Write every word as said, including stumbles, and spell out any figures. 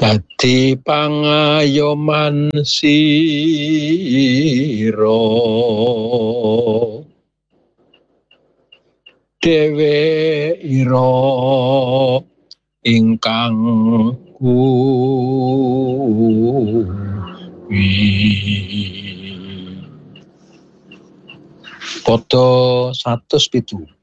dadi pangayoman sira dewe ira ingkang kuwi foto seratus pitu.